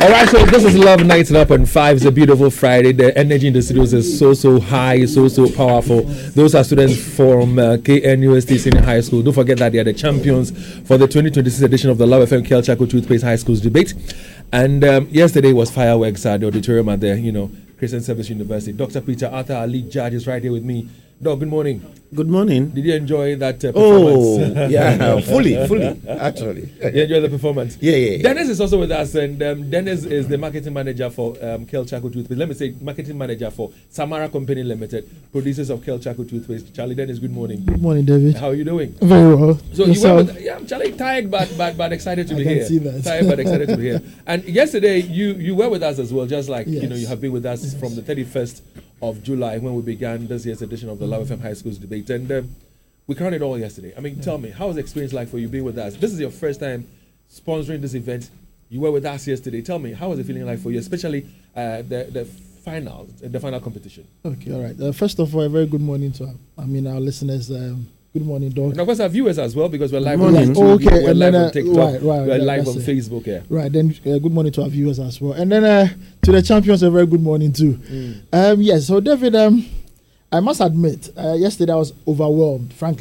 All right, so this is Love 99.5. It's a beautiful Friday. The energy in the studios is so high, so powerful. Those are students from KNUST Senior High School. Don't forget that they are the champions for the 2026 edition of the Love FM Kel Chaco Toothpaste High Schools debate. And yesterday was fireworks at the auditorium at the Christian Service University. Dr. Peter Arthur, our lead judge, is right here with me. Doc, good morning. Good morning. Did you enjoy that performance? Oh, yeah, fully, actually. You enjoyed the performance? Yeah. Dennis is also with us, and Dennis is the marketing manager for Kel Chaco Toothpaste. Let me say, marketing manager for Samara Company Limited, producers of Kel Chaco Toothpaste. Charlie, Dennis, good morning. Good morning, David. How are you doing? Very well. So you were with, I'm Charlie, tired but excited to be here. I can see that. Tired but excited to be here. And yesterday, you were with us as well, just like yes. You have been with us from the 31st of July when we began this year's edition of the Love FM High Schools debate. And we counted all yesterday. I mean, tell me, how was the experience like for you being with us? This is your first time sponsoring this event. You were with us yesterday. Tell me, how was it feeling like for you, especially the final competition? Okay, all right. First of all, a very good morning to our listeners. Good morning, Doc. And of course, our viewers as well, because we're live on YouTube. YouTube, Okay, we're live on TikTok, right, we're live on Facebook. Yeah. Right, then good morning to our viewers as well. And then to the champions, a very good morning too. Yes, so David, I must admit, yesterday I was overwhelmed, frankly.